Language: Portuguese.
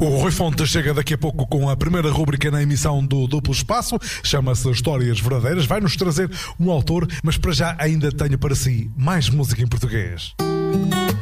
O Rui Fontes chega daqui a pouco com a primeira rúbrica na emissão do Duplo Espaço. Chama-se Histórias Verdadeiras. Vai-nos trazer um autor, mas para já ainda tenho para si mais música em português.